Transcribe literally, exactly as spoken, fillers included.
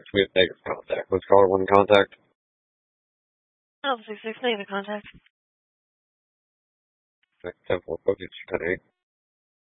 We have negative contact. Let's call it one contact. Oh, six six negative contact. ten four focus, ten eight.